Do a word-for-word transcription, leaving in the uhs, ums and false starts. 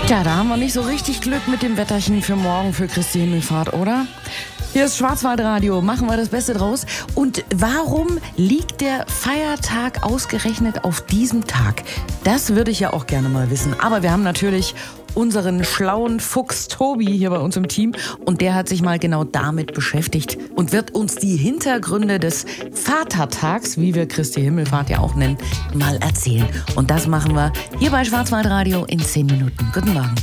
Tja, da haben wir nicht so richtig Glück mit dem Wetterchen für morgen für Christi Himmelfahrt, oder? Hier ist Schwarzwaldradio, machen wir das Beste draus. Und warum liegt der Feiertag ausgerechnet auf diesem Tag? Das würde ich ja auch gerne mal wissen. Aber wir haben natürlich unseren schlauen Fuchs Tobi hier bei uns im Team. Und der hat sich mal genau damit beschäftigt und wird uns die Hintergründe des Vatertags, wie wir Christi Himmelfahrt ja auch nennen, mal erzählen. Und das machen wir hier bei Schwarzwaldradio in zehn Minuten. Guten Morgen.